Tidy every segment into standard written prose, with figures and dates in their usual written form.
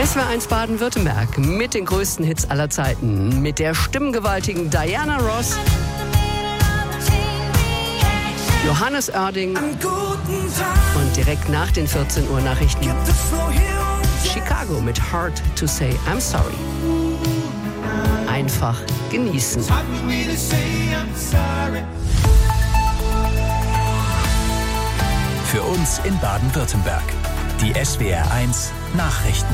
SWR1 Baden-Württemberg mit den größten Hits aller Zeiten. Mit der stimmgewaltigen Diana Ross, Johannes Oerding und direkt nach den 14 Uhr Nachrichten Chicago mit Hard to Say I'm Sorry. Einfach genießen. Für uns in Baden-Württemberg. Die SWR1 Nachrichten.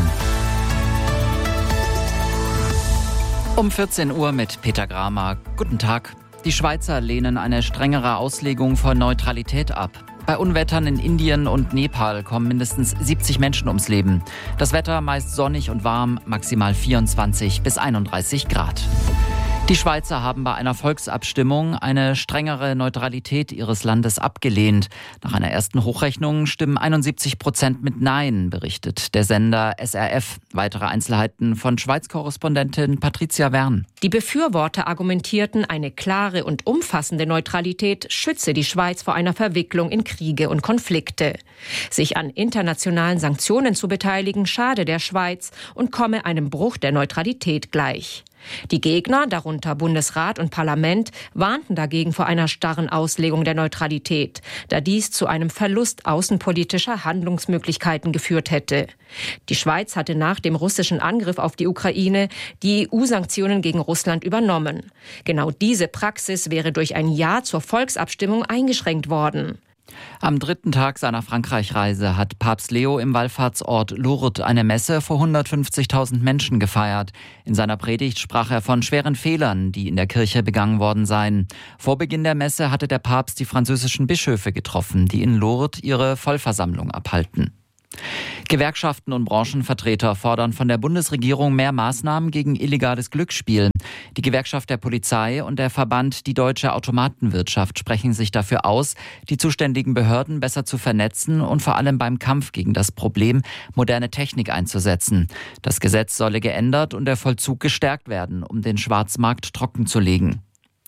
Um 14 Uhr mit Peter Gramer. Guten Tag. Die Schweizer lehnen eine strengere Auslegung von Neutralität ab. Bei Unwettern in Indien und Nepal kommen mindestens 70 Menschen ums Leben. Das Wetter meist sonnig und warm, maximal 24 bis 31 Grad. Die Schweizer haben bei einer Volksabstimmung eine strengere Neutralität ihres Landes abgelehnt. Nach einer ersten Hochrechnung stimmen 71% mit Nein, berichtet der Sender SRF. Weitere Einzelheiten von Schweiz-Korrespondentin Patricia Wern. Die Befürworter argumentierten, eine klare und umfassende Neutralität schütze die Schweiz vor einer Verwicklung in Kriege und Konflikte. Sich an internationalen Sanktionen zu beteiligen, schade der Schweiz und komme einem Bruch der Neutralität gleich. Die Gegner, darunter Bundesrat und Parlament, warnten dagegen vor einer starren Auslegung der Neutralität, da dies zu einem Verlust außenpolitischer Handlungsmöglichkeiten geführt hätte. Die Schweiz hatte nach dem russischen Angriff auf die Ukraine die EU-Sanktionen gegen Russland übernommen. Genau diese Praxis wäre durch ein Ja zur Volksabstimmung eingeschränkt worden. Am dritten Tag seiner Frankreich-Reise hat Papst Leo im Wallfahrtsort Lourdes eine Messe vor 150.000 Menschen gefeiert. In seiner Predigt sprach er von schweren Fehlern, die in der Kirche begangen worden seien. Vor Beginn der Messe hatte der Papst die französischen Bischöfe getroffen, die in Lourdes ihre Vollversammlung abhalten. Gewerkschaften und Branchenvertreter fordern von der Bundesregierung mehr Maßnahmen gegen illegales Glücksspiel. Die Gewerkschaft der Polizei und der Verband Die Deutsche Automatenwirtschaft sprechen sich dafür aus, die zuständigen Behörden besser zu vernetzen und vor allem beim Kampf gegen das Problem moderne Technik einzusetzen. Das Gesetz solle geändert und der Vollzug gestärkt werden, um den Schwarzmarkt trockenzulegen.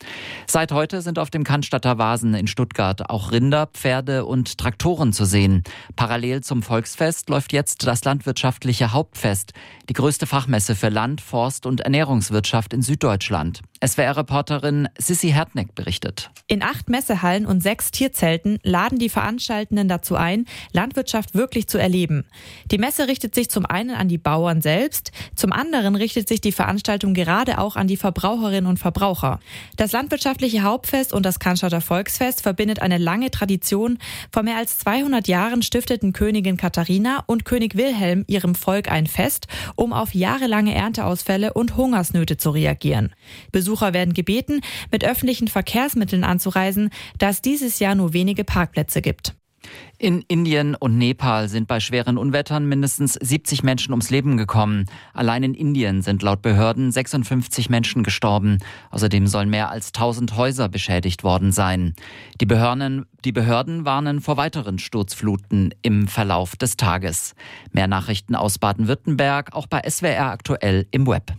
Seit heute sind auf dem Cannstatter Wasen in Stuttgart auch Rinder, Pferde und Traktoren zu sehen. Parallel zum Volksfest läuft jetzt das landwirtschaftliche Hauptfest, die größte Fachmesse für Land-, Forst- und Ernährungswirtschaft in Süddeutschland. SWR-Reporterin Sissi Hertneck berichtet. In 8 Messehallen und 6 Tierzelten laden die Veranstaltenden dazu ein, Landwirtschaft wirklich zu erleben. Die Messe richtet sich zum einen an die Bauern selbst, zum anderen richtet sich die Veranstaltung gerade auch an die Verbraucherinnen und Verbraucher. Das landwirtschaftliche Hauptfest und das Cannstatter Volksfest verbindet eine lange Tradition. Vor mehr als 200 Jahren stifteten Königin Katharina und König Wilhelm ihrem Volk ein Fest, um auf jahrelange Ernteausfälle und Hungersnöte zu reagieren. Besucher werden gebeten, mit öffentlichen Verkehrsmitteln anzureisen, da es dieses Jahr nur wenige Parkplätze gibt. In Indien und Nepal sind bei schweren Unwettern mindestens 70 Menschen ums Leben gekommen. Allein in Indien sind laut Behörden 56 Menschen gestorben. Außerdem sollen mehr als 1000 Häuser beschädigt worden sein. Die Behörden warnen vor weiteren Sturzfluten im Verlauf des Tages. Mehr Nachrichten aus Baden-Württemberg, auch bei SWR aktuell im Web.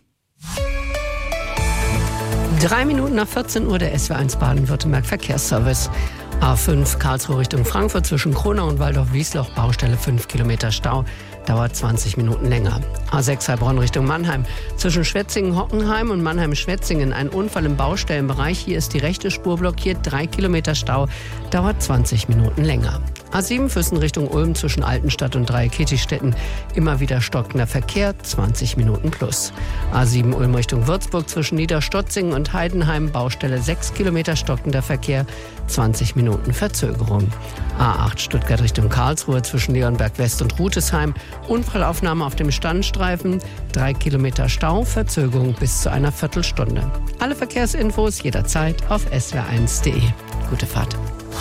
3 Minuten nach 14 Uhr der SWR1 Baden-Württemberg Verkehrsservice. A5 Karlsruhe Richtung Frankfurt zwischen Kronau und Waldorf-Wiesloch, Baustelle 5 Kilometer Stau, dauert 20 Minuten länger. A6 Heilbronn Richtung Mannheim zwischen Schwetzingen-Hockenheim und Mannheim-Schwetzingen, ein Unfall im Baustellenbereich. Hier ist die rechte Spur blockiert, 3 Kilometer Stau, dauert 20 Minuten länger. A7 Füssen Richtung Ulm zwischen Altenstadt und Dreieckettigstetten, immer wieder stockender Verkehr, 20 Minuten plus. A7 Ulm Richtung Würzburg zwischen Niederstotzingen und Heidenheim, Baustelle 6 Kilometer stockender Verkehr, 20 Minuten Verzögerung. A8 Stuttgart Richtung Karlsruhe zwischen Leonberg West und Rutesheim, Unfallaufnahme auf dem Standstreifen, 3 Kilometer Stau, Verzögerung bis zu einer Viertelstunde. Alle Verkehrsinfos jederzeit auf swr1.de. Gute Fahrt.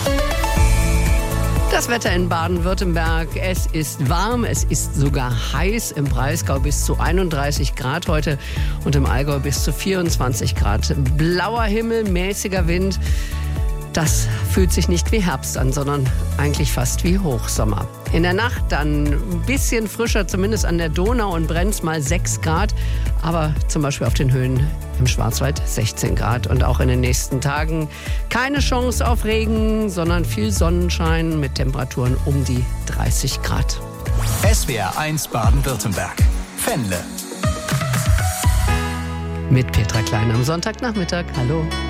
Das Wetter in Baden-Württemberg, es ist warm, es ist sogar heiß, im Breisgau bis zu 31 Grad heute und im Allgäu bis zu 24 Grad. Blauer Himmel, mäßiger Wind, das fühlt sich nicht wie Herbst an, sondern eigentlich fast wie Hochsommer. In der Nacht dann ein bisschen frischer, zumindest an der Donau und Brenz mal 6 Grad, aber zum Beispiel auf den Höhen im Schwarzwald 16 Grad. Und auch in den nächsten Tagen keine Chance auf Regen, sondern viel Sonnenschein mit Temperaturen um die 30 Grad. SWR1 Baden-Württemberg. Fenle. Mit Petra Klein am Sonntagnachmittag. Hallo.